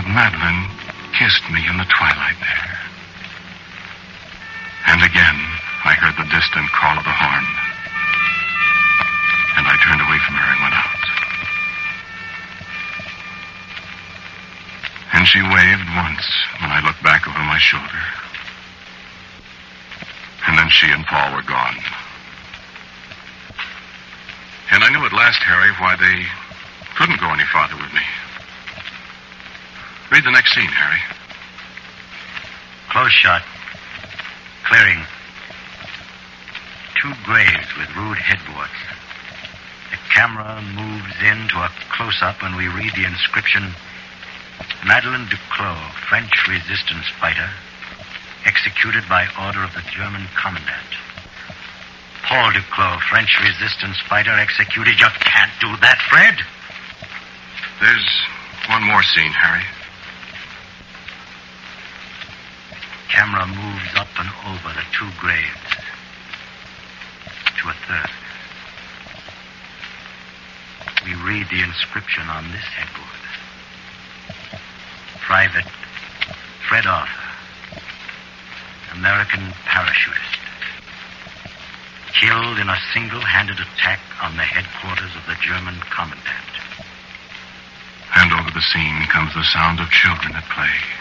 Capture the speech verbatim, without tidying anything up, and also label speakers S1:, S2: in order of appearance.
S1: Madeline kissed me in the twilight there. And again, I heard the distant call of the horn. And I turned away from her and went out. And she waved once when I looked back over my shoulder. And then she and Paul were gone. And I knew at last, Harry, why they couldn't go any farther with me. Read the next scene, Harry.
S2: Close shot. Clearing. Two graves with rude headboards. The camera moves in to a close-up and we read the inscription, Madeleine Duclos, French resistance fighter, executed by order of the German commandant. Paul Duclos, French resistance fighter, executed. You can't do that, Fred.
S1: There's one more scene, Harry.
S2: Camera moves up and over the two graves to a third. We read the inscription on this headboard. Private Fred Arthur, American parachutist, killed in a single-handed attack on the headquarters of the German commandant.
S1: And over the scene comes the sound of children at play.